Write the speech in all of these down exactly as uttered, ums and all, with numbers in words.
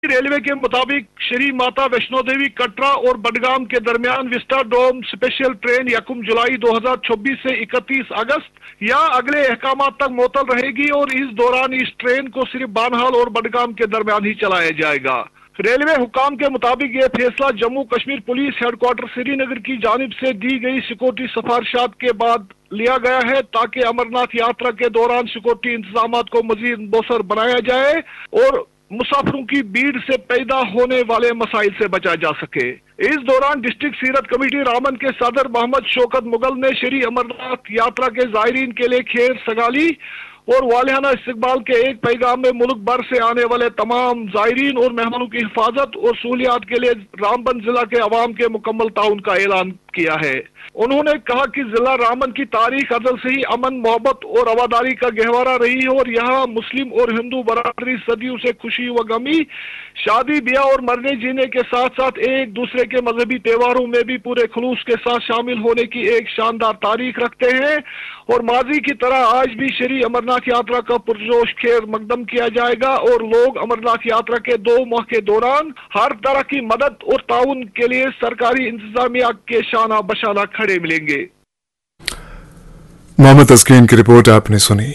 Railway के मुताबिक श्री माता वैष्णो देवी कटरा और बडगाम के दरमियान विस्टा डोम स्पेशल ट्रेन यकम जुलाई दो हजार चौबीस से इकतीस अगस्त या अगले अहकाम तक मुअत्तल रहेगी और इस दौरान इस ट्रेन को सिर्फ बानहाल और बडगाम के दरमियान ही चलाया जाएगा। रेलवे हुकाम के मुताबिक ये फैसला जम्मू कश्मीर पुलिस हेडक्वार्टर श्रीनगर की जानिब से दी गई सिक्योरिटी सिफारिशात के बाद लिया गया है ताकि अमरनाथ यात्रा के दौरान सिक्योरिटी इंतजाम को मजीद मौसर बनाया जाए और मुसाफिरों की भीड़ से पैदा होने वाले मसाइल से बचा जा सके। इस दौरान डिस्ट्रिक्ट सीरत कमेटी रामन के सदर मोहम्मद शौकत मुगल ने श्री अमरनाथ यात्रा के जायरीन के लिए खैर सगाली और वालिहाना इस्तकबाल के एक पैगाम में मुल्क भर से आने वाले तमाम जायरीन और मेहमानों की हिफाजत और सहूलियात के लिए रामबन जिला के अवाम के मुकम्मल ताउन का ऐलान किया है। उन्होंने कहा कि जिला रामबन की तारीख अजल से ही अमन, मोहब्बत और आबादारी का गहवारा रही है और यहाँ मुस्लिम और हिंदू बरादरी सदियों से खुशी व गमी, शादी ब्याह और मरने जीने के साथ साथ एक दूसरे के मजहबी त्योहारों में भी पूरे खुलूस के साथ शामिल होने की एक शानदार तारीख रखते हैं और माजी की तरह आज भी श्री अमरनाथ यात्रा का पुरजोश खैर मकदम किया जाएगा और लोग अमरनाथ यात्रा के दो माह के दौरान हर तरह की मदद और ताउन के लिए सरकारी इंतजामिया के शाना बशाना खड़े मिलेंगे। मोहम्मद तस्कीन की रिपोर्ट आपने सुनी।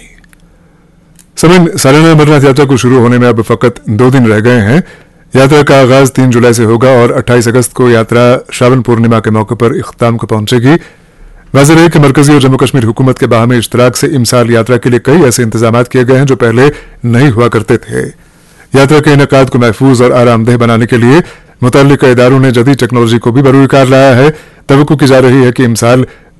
समन सालाना अमरनाथ यात्रा को शुरू होने में अब फकत दो दिन रह गए हैं। यात्रा का आगाज तीन जुलाई से होगा और अट्ठाईस अगस्त को यात्रा श्रावण पूर्णिमा के मौके पर इख्तिताम को पहुंचेगी। वाज़ेह है कि मरकजी और जम्मू कश्मीर हुकूमत के बाहमी इश्तराक से इमसाल यात्रा के लिए कई ऐसे इंतजाम किए गए हैं जो पहले नहीं हुआ करते थे। यात्रा के इनेकाद को महफूज और आरामदेह बनाने के लिए मुतल्लिका इदारों ने जदीद टेक्नोलॉजी को भी बरूकार लाया है। तवक्को की जा रही है कि इमसाल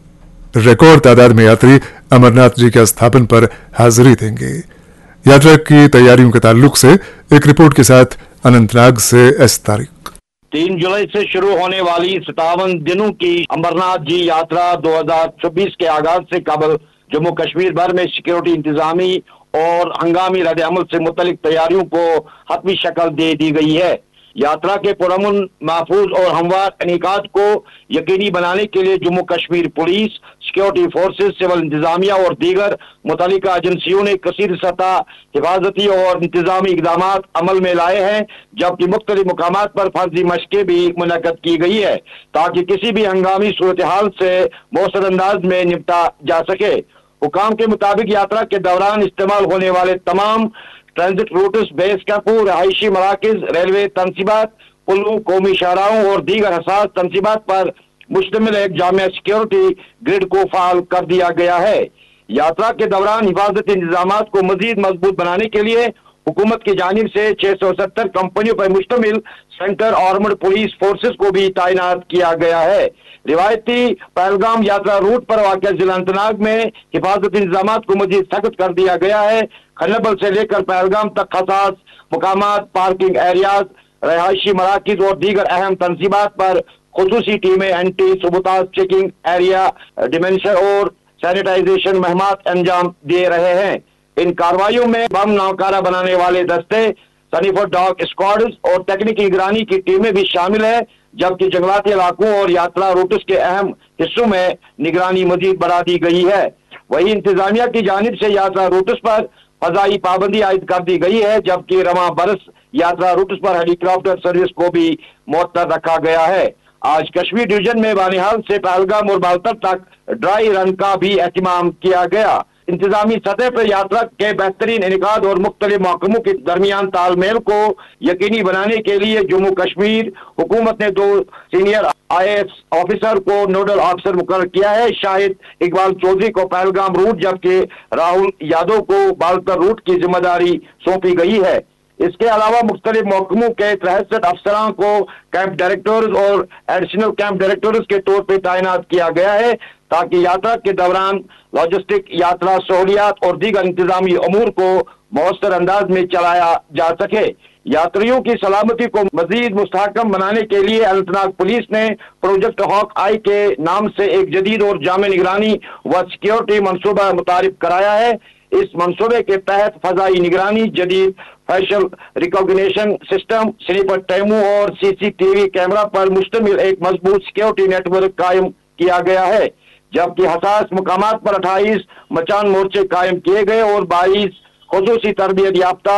रिकॉर्ड तादाद में यात्री अमरनाथ जी के स्थापन पर हाजिरी देंगे। यात्रा की तैयारियों के ताल्लुक से एक रिपोर्ट के साथ अनंतनाग से एस तारिक। तीन जुलाई से शुरू होने वाली सतावन दिनों की अमरनाथ जी यात्रा दो हजार चौबीस के आगाज से कबल जम्मू कश्मीर भर में सिक्योरिटी इंतजामी और हंगामी रद्द अमल से मुतल्लिक तैयारियों को हतमी शक्ल दे दी गई है। यात्रा के पुरअमन, महफूज और हमवार इनेकाद को यकीनी बनाने के लिए Jammu Kashmir police, security forces, civil इंतजामिया और दीगर मुतल्लिका एजेंसियों ने कसीर सतह हिफाजती और इंतजामी इकदाम अमल में लाए हैं, जबकि मुख्तलिफ मुकामात पर फर्जी मशकें भी मुनक्कद की गई है ताकि किसी भी हंगामी सूरत हाल से मौसर अंदाज में निपटा जा सके। हुकाम के मुताबिक यात्रा के दौरान इस्तेमाल होने वाले तमाम ट्रांजिट रूट्स, बेस कैंपों, रहायशी मराकज, रेलवे तनसीबात, पुलों, कौमी शाहराहों और दीगर हसास तनसीबात पर मुश्तमिल एक जामिया सिक्योरिटी ग्रिड को फाल कर दिया गया है। यात्रा के दौरान हिफाजती इंतजाम को मजीद मजबूत बनाने के लिए हुकूमत की जानिब से छह सौ सत्तर कंपनियों पर मुश्तमिल सेंटर आर्मड पुलिस फोर्सेस को भी तैनात किया गया है। रिवायती पहलगाम यात्रा रूट पर वाक़ जिला अनंतनाग में हिफाजती इंतजाम को मजीद सख्त कर दिया गया है। खन्नबल से लेकर पहलगाम तक खसास मुकामात, पार्किंग एरियाज, रहायशी मराकिज और दीगर अहम तनसीबात पर खुसूसी टीमें एंटी सबूताज चेकिंग, एरिया डिमेंशन और सैनिटाइजेशन मुहिमात अंजाम दे रहे हैं। इन कार्रवाइयों में बम नाकारा बनाने वाले दस्ते, सनीफर डॉग स्क्वाड्स और तकनीकी निगरानी की टीमें भी शामिल है, जबकि जंगलाती इलाकों और यात्रा रूट्स के अहम हिस्सों में निगरानी मजीद बढ़ा दी गई है। वही इंतजामिया की जानिब से यात्रा रूट्स पर फजाई पाबंदी आयद कर दी गई है, जबकि रवा बरस यात्रा रूट्स पर हेलीकॉप्टर सर्विस को भी मुअत्तल रखा गया है। आज कश्मीर डिवीजन में बानिहाल से पहलगाम और बालतर तक ड्राई रन का भी एहतमाम किया गया। इंतजामी सतह पर यात्रा के बेहतरीन इनेकाद और मुख्तलिफ महकमों के दरमियान तालमेल को यकीनी बनाने के लिए जम्मू कश्मीर हुकूमत ने दो senior I A S officer को नोडल ऑफिसर मुकर्रर किया है। शाहिद इकबाल चौधरी को पहलगाम रूट जबकि राहुल यादव को बालतर रूट की जिम्मेदारी सौंपी गई है। इसके अलावा मुख्तलिफ महकमों के तिरसठ अफसरान को कैंप डायरेक्टर्स और एडिशनल कैंप डायरेक्टर्स के तौर पर तैनात किया गया है ताकि यात्रा के दौरान लॉजिस्टिक, यात्रा सहूलियात और दीगर इंतजामी अमूर को मौसर अंदाज में चलाया जा सके। यात्रियों की सलामती को मजीद मुस्तहकम बनाने के लिए अनंतनाग पुलिस ने प्रोजेक्ट हॉक आई के नाम से एक जदीद और जामे निगरानी व सिक्योरिटी मनसूबा मुतारिफ कराया है। इस मनसूबे के तहत फजाई निगरानी, जदीद facial recognition system, sniper Temu और सी सी टी वी कैमरा पर मुश्तमिल एक मजबूत सिक्योरिटी नेटवर्क कायम किया गया है, जबकि हसास मुकामात पर अट्ठाईस मचान मोर्चे कायम किए गए और बाईस खुसूसी तरबियत याफ्ता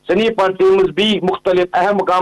سنی پر ٹیمز بھی مختلف اہم مقام